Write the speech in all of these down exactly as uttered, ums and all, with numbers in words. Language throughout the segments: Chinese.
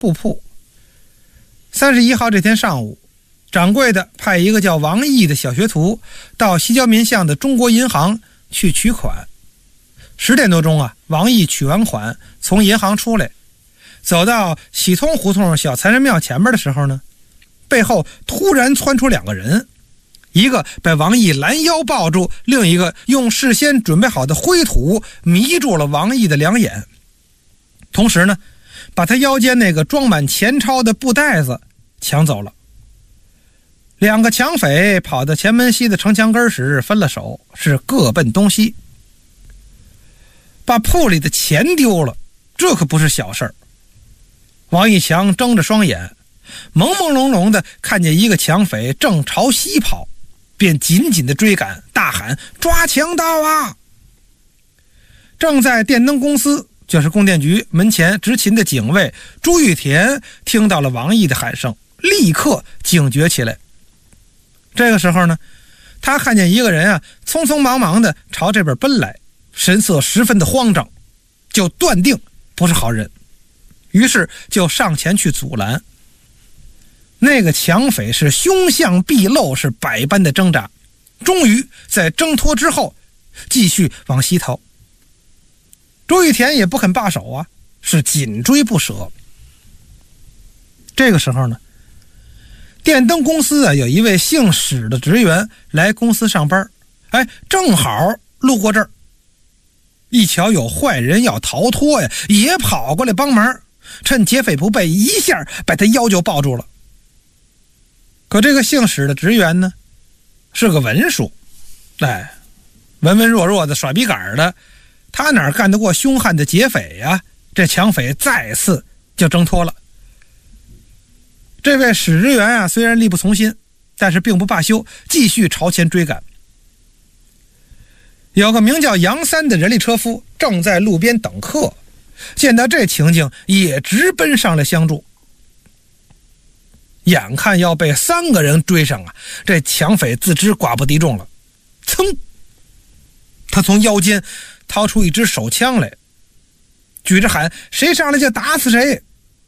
布铺。三十一号这天上午，掌柜的派一个叫王毅的小学徒到西郊民巷的中国银行去取款。十点多钟啊，王毅取完款从银行出来，走到喜通胡同小财神庙前面的时候呢，背后突然窜出两个人，一个被王毅拦腰抱住，另一个用事先准备好的灰土迷住了王毅的两眼，同时呢把他腰间那个装满钱钞的布袋子抢走了。两个抢匪跑到前门西的城墙根时分了手，是各奔东西。把铺里的钱丢了，这可不是小事儿。王一强睁着双眼，朦朦胧胧的看见一个抢匪正朝西跑，便紧紧的追赶，大喊：抓强盗啊！正在电灯公司，就是供电局门前执勤的警卫朱玉田听到了王毅的喊声，立刻警觉起来。这个时候呢，他看见一个人啊匆匆忙忙的朝这边奔来，神色十分的慌张，就断定不是好人，于是就上前去阻拦。那个抢匪是凶相毕露，是百般的挣扎，终于在挣脱之后继续往西逃。朱玉田也不肯罢手啊，是紧追不舍。这个时候呢，电灯公司啊有一位姓史的职员来公司上班，哎，正好路过这儿，一瞧有坏人要逃脱呀，也跑过来帮忙，趁劫匪不备，一下把他腰就抱住了。可这个姓史的职员呢，是个文书，哎，文文弱弱的耍笔杆的，他哪干得过凶悍的劫匪呀？这抢匪再次就挣脱了。这位史职员啊，虽然力不从心，但是并不罢休，继续朝前追赶。有个名叫杨三的人力车夫正在路边等客，见到这情景，也直奔上来相助。眼看要被三个人追上啊，这抢匪自知寡不敌众了，噌，他从腰间掏出一支手枪来，举着喊：谁上来就打死谁。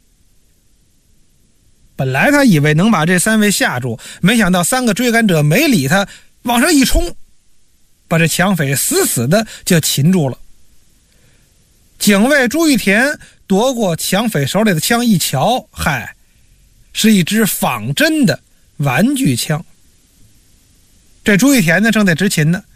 本来他以为能把这三位吓住，没想到三个追赶者没理他，往上一冲，把这抢匪死死的就擒住了。警卫朱玉田夺过抢匪手里的枪一瞧，嗨，是一支仿真的玩具枪。这朱玉田呢正在执勤呢，